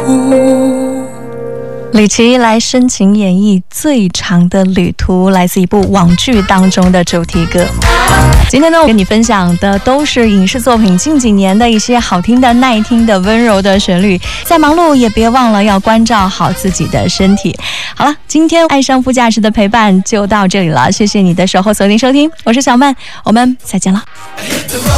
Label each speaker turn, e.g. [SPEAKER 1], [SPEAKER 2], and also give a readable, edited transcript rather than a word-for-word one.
[SPEAKER 1] 李琦来深情演绎最长的旅途，来自一部网剧当中的主题歌。今天呢，我跟你分享的都是影视作品近几年的一些好听的、耐听的、温柔的旋律。再忙碌也别忘了要关照好自己的身体。好了，今天爱上副驾驶的陪伴就到这里了，谢谢你的守候锁定收听，我是小曼，我们再见了。